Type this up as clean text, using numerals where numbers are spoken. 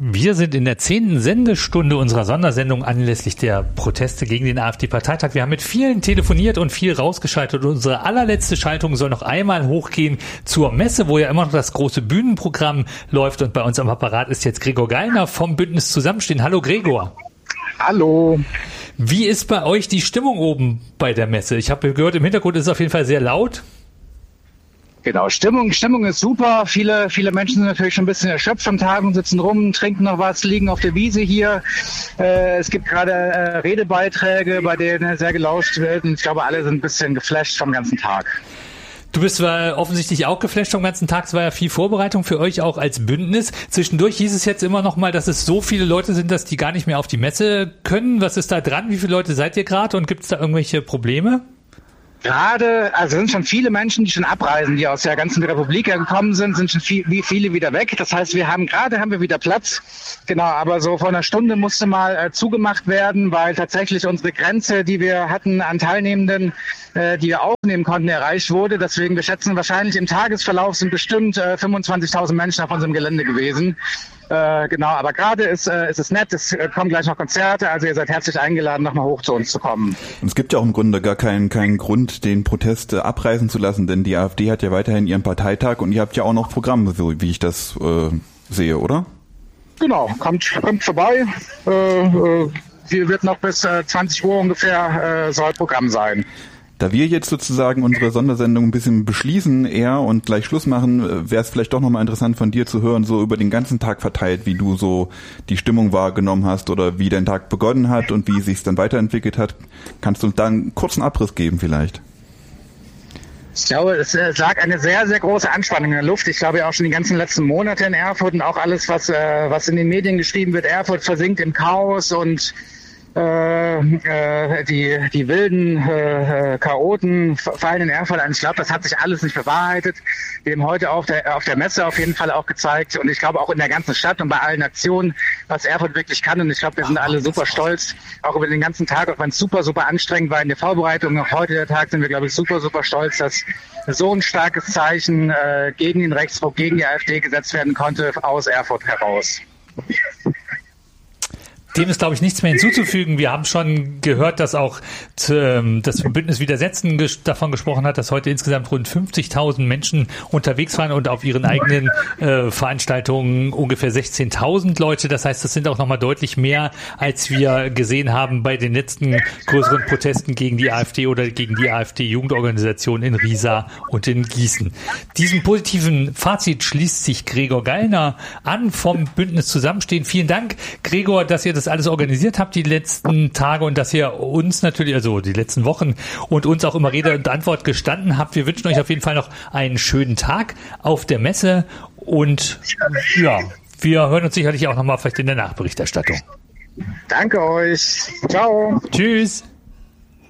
Wir sind in der 10. Sendestunde unserer Sondersendung anlässlich der Proteste gegen den AfD-Parteitag. Wir haben mit vielen telefoniert und viel rausgeschaltet. Unsere allerletzte Schaltung soll noch einmal hochgehen zur Messe, wo ja immer noch das große Bühnenprogramm läuft. Und bei uns am Apparat ist jetzt Gregor Gallner vom Bündnis Zusammenstehen. Hallo Gregor. Hallo. Wie ist bei euch die Stimmung oben bei der Messe? Ich habe gehört, im Hintergrund ist es auf jeden Fall sehr laut. Genau, Stimmung ist super. Viele Menschen sind natürlich schon ein bisschen erschöpft am Tag und sitzen rum, trinken noch was, liegen auf der Wiese hier. Es gibt gerade Redebeiträge, bei denen sehr gelauscht wird. Und ich glaube, alle sind ein bisschen geflasht vom ganzen Tag. Du bist offensichtlich auch geflasht vom ganzen Tag. Es war ja viel Vorbereitung für euch auch als Bündnis. Zwischendurch hieß es jetzt immer noch mal, dass es so viele Leute sind, dass die gar nicht mehr auf die Messe können. Was ist da dran? Wie viele Leute seid ihr gerade und gibt es da irgendwelche Probleme? Gerade, also sind schon viele Menschen, die schon abreisen, die aus der ganzen Republik gekommen sind schon viele wieder weg. Das heißt, wir haben wieder Platz. Genau, aber so vor einer Stunde musste mal zugemacht werden, weil tatsächlich unsere Grenze, die wir hatten an Teilnehmenden, die wir aufnehmen konnten, erreicht wurde. Deswegen, wir schätzen wahrscheinlich im Tagesverlauf sind bestimmt 25.000 Menschen auf unserem Gelände gewesen. Genau, aber gerade ist es nett, es kommen gleich noch Konzerte, also ihr seid herzlich eingeladen, nochmal hoch zu uns zu kommen. Und es gibt ja auch im Grunde gar keinen Grund, den Protest abreißen zu lassen, denn die AfD hat ja weiterhin ihren Parteitag und ihr habt ja auch noch Programme, so wie ich das sehe, oder? Genau, kommt vorbei. Hier wird noch bis 20 Uhr ungefähr soll Programm sein. Da wir jetzt sozusagen unsere Sondersendung ein bisschen beschließen eher und gleich Schluss machen, wäre es vielleicht doch nochmal interessant von dir zu hören, so über den ganzen Tag verteilt, wie du so die Stimmung wahrgenommen hast oder wie dein Tag begonnen hat und wie es sich dann weiterentwickelt hat. Kannst du uns da einen kurzen Abriss geben vielleicht? Ich glaube, es lag eine sehr, sehr große Anspannung in der Luft. Ich glaube ja auch schon die ganzen letzten Monate in Erfurt und auch alles, was in den Medien geschrieben wird. Erfurt versinkt im Chaos und die wilden Chaoten fallen in Erfurt an. Ich glaube, das hat sich alles nicht bewahrheitet. Wir haben heute auf der Messe auf jeden Fall auch gezeigt und ich glaube auch in der ganzen Stadt und bei allen Aktionen, was Erfurt wirklich kann. Und ich glaube, wir sind alle super stolz, auch über den ganzen Tag, auch wenn es super, super anstrengend war in der Vorbereitung. Auch heute der Tag sind wir, glaube ich, super, super stolz, dass so ein starkes Zeichen gegen den Rechtsruck, gegen die AfD gesetzt werden konnte aus Erfurt heraus. Dem ist, glaube ich, nichts mehr hinzuzufügen. Wir haben schon gehört, dass auch das Bündnis Widersetzen davon gesprochen hat, dass heute insgesamt rund 50.000 Menschen unterwegs waren und auf ihren eigenen Veranstaltungen ungefähr 16.000 Leute. Das heißt, das sind auch nochmal deutlich mehr, als wir gesehen haben bei den letzten größeren Protesten gegen die AfD oder gegen die AfD-Jugendorganisation in Riesa und in Gießen. Diesem positiven Fazit schließt sich Gregor Gallner an vom Bündnis Zusammenstehen. Vielen Dank, Gregor, dass ihr das alles organisiert habt die letzten Tage und dass ihr uns natürlich, also die letzten Wochen und uns auch immer Rede und Antwort gestanden habt. Wir wünschen euch auf jeden Fall noch einen schönen Tag auf der Messe und ja, wir hören uns sicherlich auch nochmal vielleicht in der Nachberichterstattung. Danke euch. Ciao. Tschüss.